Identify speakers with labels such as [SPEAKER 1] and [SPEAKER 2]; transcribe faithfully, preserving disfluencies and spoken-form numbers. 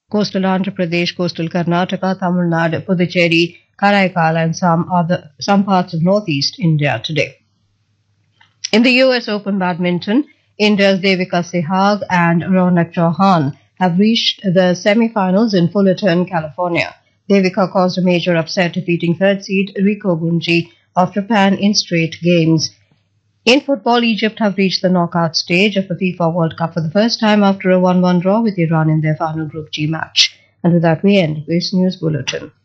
[SPEAKER 1] coastal Andhra Pradesh, coastal Karnataka, Tamil Nadu, Puducherry, Karaikal, and some other some parts of northeast India today. In the U S Open badminton, India's Devika Sehag and Ronak Chauhan have reached the semi-finals in Fullerton, California. Devika caused a major upset, defeating third seed Riko Gunji of Japan in straight games. In football, Egypt have reached the knockout stage of the FIFA World Cup for the first time after a one one draw with Iran in their final Group G match. And with that, we end this news bulletin.